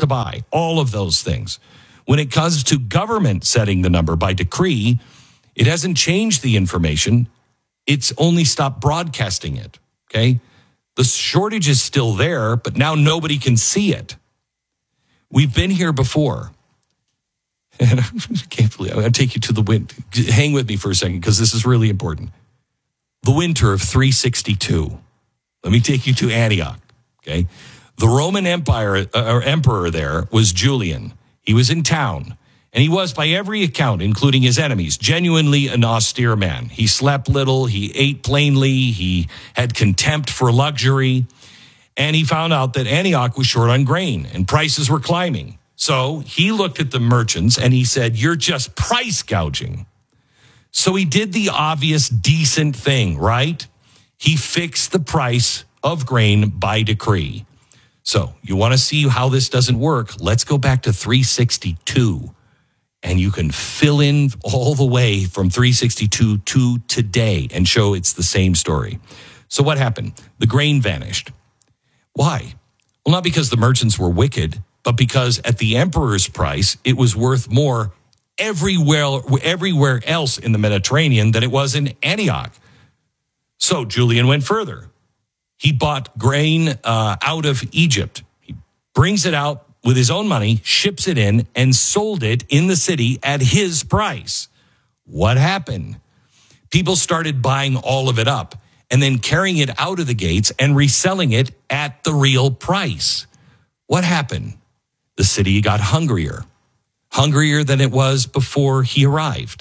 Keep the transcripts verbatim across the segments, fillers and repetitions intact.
buy, all of those things. When it comes to government setting the number by decree, it hasn't changed the information. It's only stopped broadcasting it, okay? The shortage is still there, but now nobody can see it. We've been here before. And I can't believe I'm going to take you to the winter. Hang with me for a second because this is really important. The winter of three sixty-two. Let me take you to Antioch, okay? The Roman Empire uh, or emperor there was Julian. He was in town, and he was, by every account, including his enemies, genuinely an austere man. He slept little, he ate plainly, he had contempt for luxury, and he found out that Antioch was short on grain, and prices were climbing. So he looked at the merchants and he said, "You're just price gouging." So he did the obvious decent thing, right? He fixed the price of grain by decree. So you want to see how this doesn't work? Let's go back to three sixty-two. And you can fill in all the way from three sixty-two to today and show it's the same story. So what happened? The grain vanished. Why? Well, not because the merchants were wicked, but because at the emperor's price, it was worth more everywhere, everywhere else in the Mediterranean than it was in Antioch. So Julian went further. He bought grain uh, out of Egypt. He brings it out with his own money, ships it in, and sold it in the city at his price. What happened? People started buying all of it up and then carrying it out of the gates and reselling it at the real price. What happened? The city got hungrier, hungrier than it was before he arrived.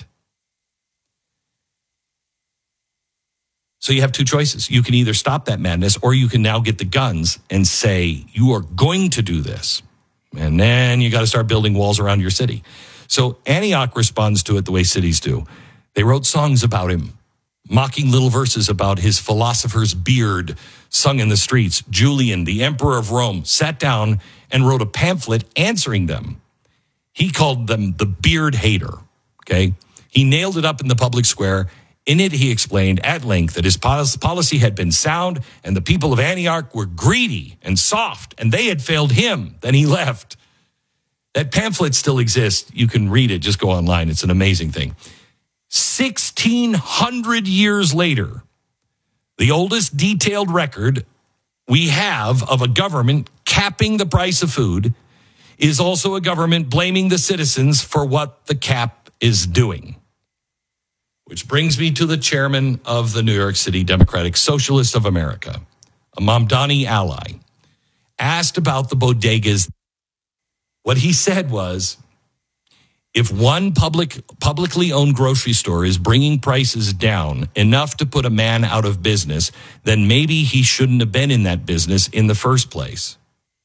So you have two choices. You can either stop that madness or you can now get the guns and say, you are going to do this. And then you got to start building walls around your city. So Antioch responds to it the way cities do. They wrote songs about him, mocking little verses about his philosopher's beard sung in the streets. Julian, the emperor of Rome, sat down and wrote a pamphlet answering them. He called them the beard hater, okay? He nailed it up in the public square. In it, he explained at length that his policy had been sound and the people of Antioch were greedy and soft, and they had failed him. Then he left. That pamphlet still exists. You can read it. Just go online. It's an amazing thing. sixteen hundred years later, the oldest detailed record we have of a government capping the price of food is also a government blaming the citizens for what the cap is doing. Which brings me to the chairman of the New York City Democratic Socialists of America, a Mamdani ally, asked about the bodegas. What he said was, if one public, publicly owned grocery store is bringing prices down enough to put a man out of business, then maybe he shouldn't have been in that business in the first place.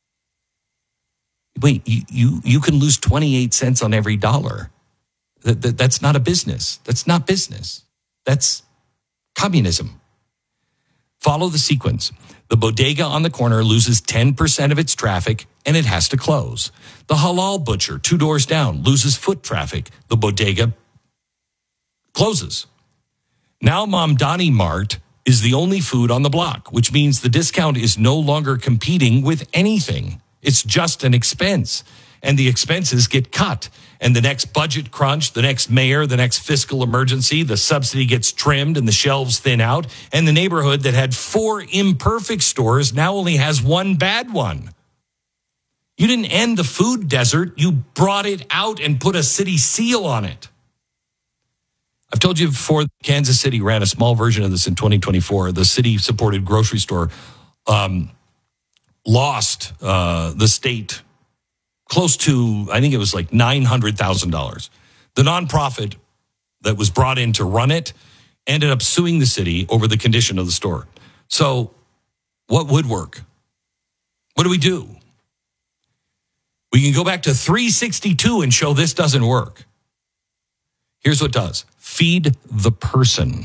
Wait, you, you, you can lose twenty-eight cents on every dollar. That, that, that's not a business. That's not business. That's communism. Follow the sequence. The bodega on the corner loses ten percent of its traffic and it has to close. The halal butcher two doors down loses foot traffic. The bodega closes. Now Mamdani Mart is the only food on the block, which means the discount is no longer competing with anything. It's just an expense, and the expenses get cut. And the next budget crunch, the next mayor, the next fiscal emergency, the subsidy gets trimmed and the shelves thin out. And the neighborhood that had four imperfect stores now only has one bad one. You didn't end the food desert. You brought it out and put a city seal on it. I've told you before, Kansas City ran a small version of this in twenty twenty-four. The city-supported grocery store um, lost uh, the state close to, I think it was like nine hundred thousand dollars. The nonprofit that was brought in to run it ended up suing the city over the condition of the store. So what would work? What do we do? We can go back to three sixty-two and show this doesn't work. Here's what does. Feed the person.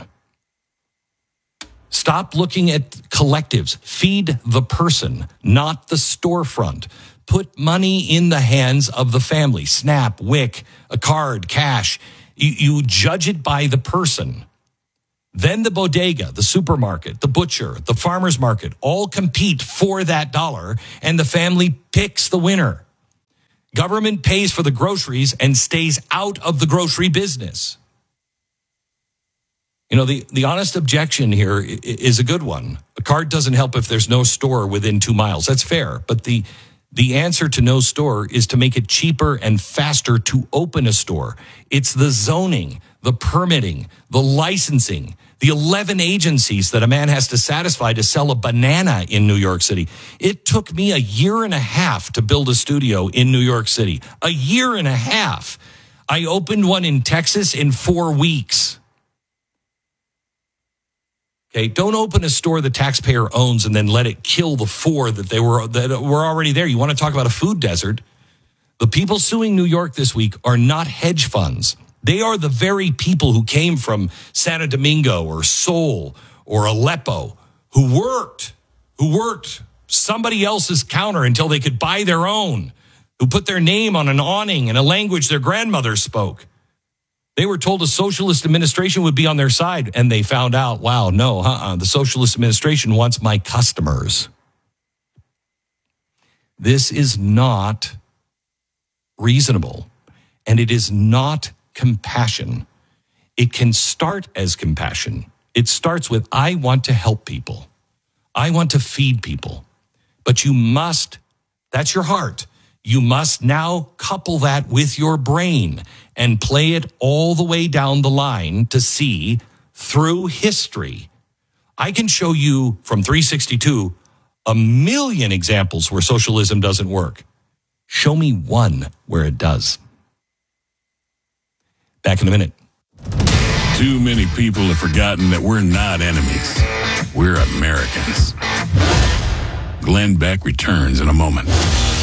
Stop looking at collectives. Feed the person, not the storefront. Put money in the hands of the family. SNAP, WIC, a card, cash. You, you judge it by the person. Then the bodega, the supermarket, the butcher, the farmer's market all compete for that dollar, and the family picks the winner. Government pays for the groceries and stays out of the grocery business. You know, the, the honest objection here is a good one. A card doesn't help if there's no store within two miles. That's fair. But the the answer to no store is to make it cheaper and faster to open a store. It's the zoning, the permitting, the licensing, the eleven agencies that a man has to satisfy to sell a banana in New York City. It took me a year and a half to build a studio in New York City. A year and a half. I opened one in Texas in four weeks. Okay, don't open a store the taxpayer owns and then let it kill the four that they were that were already there. You want to talk about a food desert? The people suing New York this week are not hedge funds. They are the very people who came from Santo Domingo or Seoul or Aleppo who worked, who worked somebody else's counter until they could buy their own, who put their name on an awning in a language their grandmothers spoke. They were told a socialist administration would be on their side, and they found out, wow, no, uh-uh, the socialist administration wants my customers. This is not reasonable, and it is not compassion. It can start as compassion. It starts with, I want to help people. I want to feed people. But you must, that's your heart. You must now couple that with your brain and play it all the way down the line to see through history. I can show you from three sixty-two a million examples where socialism doesn't work. Show me one where it does. Back in a minute. Too many people have forgotten that we're not enemies. We're Americans. Glenn Beck returns in a moment.